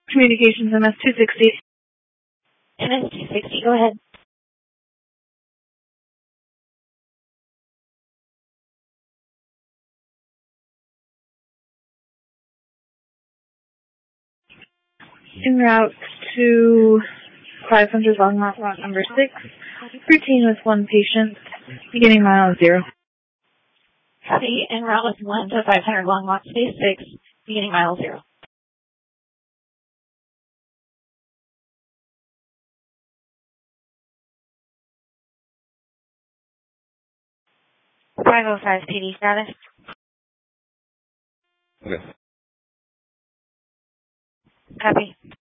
Communications MS-260. MS-260, go ahead. En route to 500 Longmont, lot number 6. Routine with one patient, beginning mile 0. Copy, en route with 1 to 500 Longmont, space 6, beginning mile 0. 505 PD status. Okay. Copy.